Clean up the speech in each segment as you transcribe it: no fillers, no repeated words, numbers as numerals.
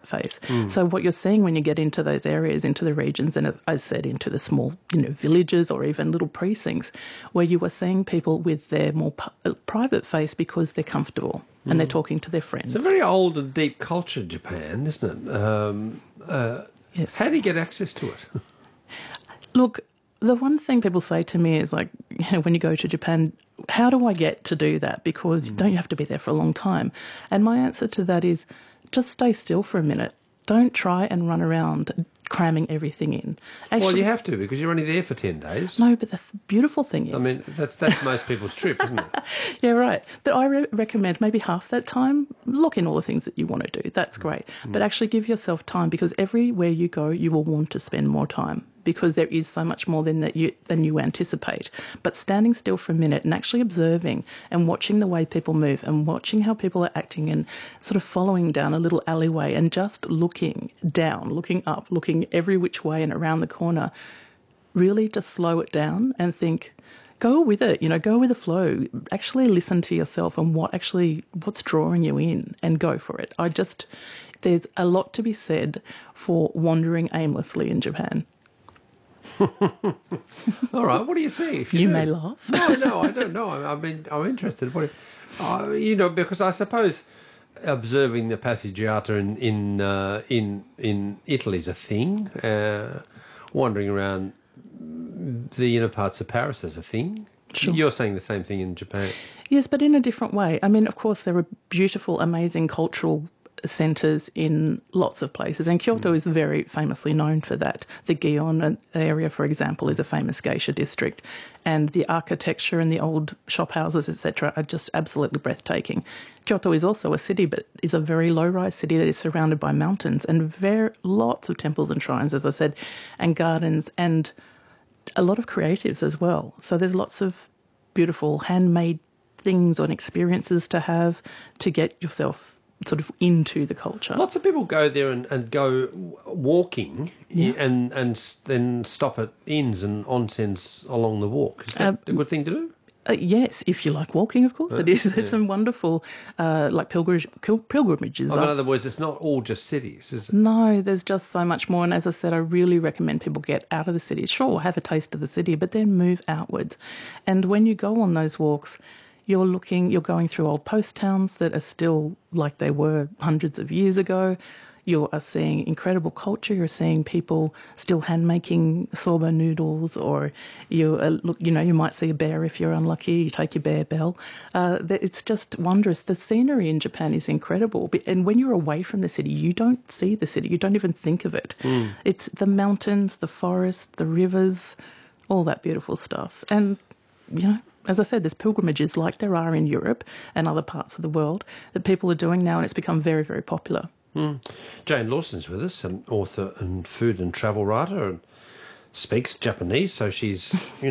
face. So what you're seeing when you get into those areas, into the regions, and as I said, into the small, villages or even little precincts, where you are seeing people with their more private face because they're comfortable and they're talking to their friends. It's a very old and deep culture, Japan, isn't it? Yes. How do you get access to it? Look, the one thing people say to me is like, when you go to Japan, how do I get to do that? Because don't you have to be there for a long time? And my answer to that is just stay still for a minute. Don't try and run around cramming everything in. Actually, Well, you have to because you're only there for 10 days. no, but the beautiful thing is... I mean, that's most people's trip, isn't it? Yeah, right. But I recommend maybe half that time, lock in all the things that you want to do. That's great. But actually give yourself time, because everywhere you go, you will want to spend more time, because there is so much more than you anticipate. But standing still for a minute and actually observing and watching the way people move and watching how people are acting and sort of following down a little alleyway and just looking down, looking up, looking every which way and around the corner, really just slow it down and think, go with it, go with the flow. Actually listen to yourself and what's drawing you in, and go for it. There's a lot to be said for wandering aimlessly in Japan. All right, what do you see? If You do? may laugh. No, I don't know. I'm interested. Because I suppose observing the Passeggiata in Italy is a thing. Wandering around the inner parts of Paris is a thing. Sure. You're saying the same thing in Japan. Yes, but in a different way. I mean, of course, there are beautiful, amazing cultural centres in lots of places, and Kyoto is very famously known for that. The Gion area, for example, is a famous geisha district, and the architecture and the old shop houses, etc., are just absolutely breathtaking. Kyoto is also a city, but is a very low-rise city that is surrounded by mountains and lots of temples and shrines, as I said, and gardens, and a lot of creatives as well. So there's lots of beautiful handmade things and experiences to have to get yourself sort of into the culture. Lots of people go there and go walking and then stop at inns and onsens along the walk. Is that a good thing to do? Yes, if you like walking, of course it is. There's some wonderful pilgrimages. In other words, it's not all just cities, is it? No, there's just so much more. And as I said, I really recommend people get out of the city. Sure, have a taste of the city, but then move outwards. And when you go on those walks, you're going through old post towns that are still like they were hundreds of years ago. You are seeing incredible culture. You're seeing people still hand making soba noodles, or you might see a bear if you're unlucky. You take your bear bell. It's just wondrous. The scenery in Japan is incredible. And when you're away from the city, you don't see the city. You don't even think of it. It's the mountains, the forests, the rivers, all that beautiful stuff. And, as I said, there's pilgrimages like there are in Europe and other parts of the world that people are doing now, and it's become very, very popular. Jane Lawson's with us, an author and food and travel writer, and speaks Japanese, so she's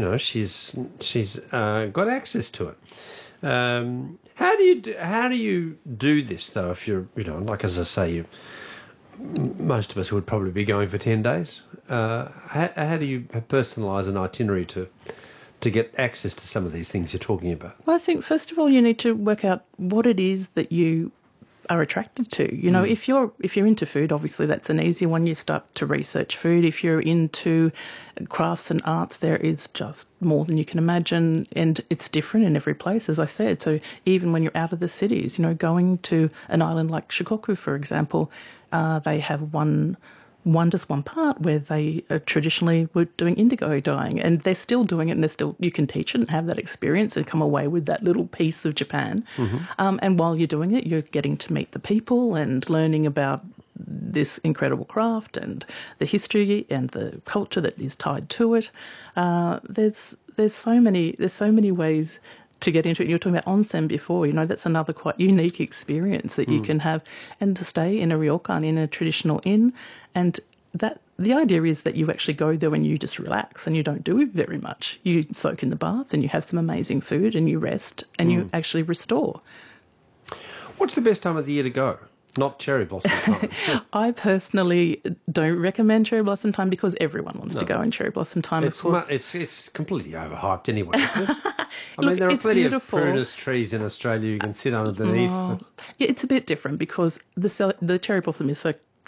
got access to it. How do you do this though? If you're like as I say, most of us would probably be going for 10 days. How do you personalise an itinerary to get access to some of these things you're talking about? Well, I think first of all you need to work out what it is that you are attracted to. If you're into food, obviously that's an easy one. You start to research food. If you're into crafts and arts, there is just more than you can imagine, and it's different in every place, as I said. So even when you're out of the cities, going to an island like Shikoku, for example, they have one part where they traditionally were doing indigo dyeing, and they're still doing it, and you can teach it and have that experience and come away with that little piece of Japan. And while you're doing it, you're getting to meet the people and learning about this incredible craft and the history and the culture that is tied to it. There's so many ways to get into it. You were talking about onsen before, that's another quite unique experience that you can have, and to stay in a ryokan, in a traditional inn, and that the idea is that you actually go there and you just relax and you don't do very much. You soak in the bath and you have some amazing food and you rest and you actually restore. What's the best time of the year to go? Not cherry blossom time. I personally don't recommend cherry blossom time because everyone wants to go in cherry blossom time, of course. It's completely overhyped anyway, isn't it? There are plenty of prunus trees in Australia you can sit underneath. Yeah, it's a bit different because the cherry blossom is so